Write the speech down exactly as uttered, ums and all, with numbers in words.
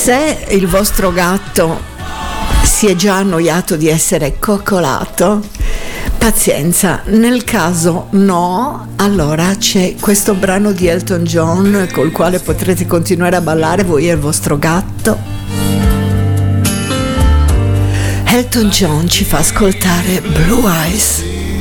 Se il vostro gatto si è già annoiato di essere coccolato, pazienza, nel caso no, allora c'è questo brano di Elton John col quale potrete continuare a ballare voi e il vostro gatto. Elton John ci fa ascoltare Blue Eyes.